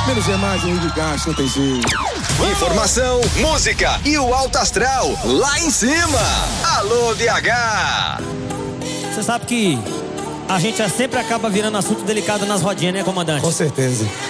Menos é mais, Henrique Castro, não tem jeito. Informação, música e o alto astral lá em cima. Alô, BH. Você sabe que a gente sempre acaba virando assunto delicado nas rodinhas, né, comandante? Com certeza.